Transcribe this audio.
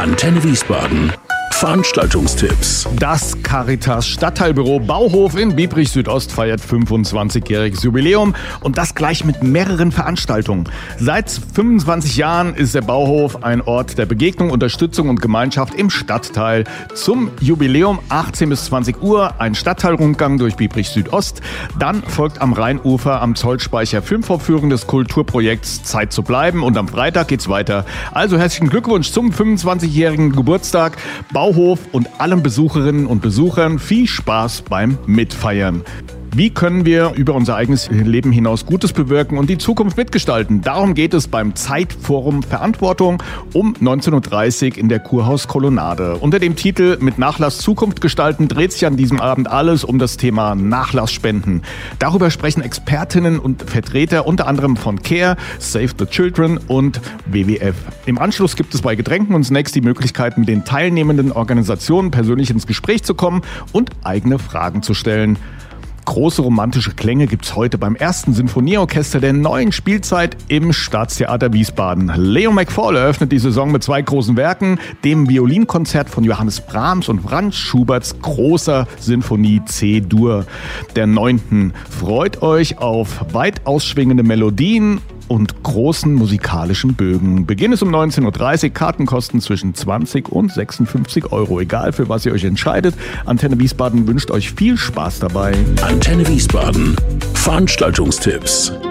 Antenne Wiesbaden. Veranstaltungstipps. Das Caritas Stadtteilbüro Bauhof in Biebrich Südost feiert 25-jähriges Jubiläum und das gleich mit mehreren Veranstaltungen. Seit 25 Jahren ist der Bauhof ein Ort der Begegnung, Unterstützung und Gemeinschaft im Stadtteil. Zum Jubiläum 18 bis 20 Uhr ein Stadtteilrundgang durch Biebrich Südost. Dann folgt am Rheinufer am Zollspeicher Filmvorführung des Kulturprojekts Zeit zu bleiben und am Freitag geht's weiter. Also herzlichen Glückwunsch zum 25-jährigen Geburtstag. Bauhof und allen Besucherinnen und Besuchern viel Spaß beim Mitfeiern. Wie können wir über unser eigenes Leben hinaus Gutes bewirken und die Zukunft mitgestalten? Darum geht es beim Zeitforum Verantwortung um 19.30 Uhr in der Kurhauskolonnade. Unter dem Titel Mit Nachlass Zukunft gestalten dreht sich an diesem Abend alles um das Thema Nachlassspenden. Darüber sprechen Expertinnen und Vertreter unter anderem von CARE, Save the Children und WWF. Im Anschluss gibt es bei Getränken und Snacks die Möglichkeit, mit den teilnehmenden Organisationen persönlich ins Gespräch zu kommen und eigene Fragen zu stellen. Große romantische Klänge gibt's heute beim ersten Sinfonieorchester der neuen Spielzeit im Staatstheater Wiesbaden. Leo McFall eröffnet die Saison mit 2 großen Werken, dem Violinkonzert von Johannes Brahms und Franz Schuberts großer Sinfonie C-Dur der 9. Freut euch auf weit ausschwingende Melodien und großen musikalischen Bögen. Beginn ist um 19.30 Uhr, Karten kosten zwischen 20 und 56 €. Egal für was ihr euch entscheidet, Antenne Wiesbaden wünscht euch viel Spaß dabei. Antenne Wiesbaden. Veranstaltungstipps.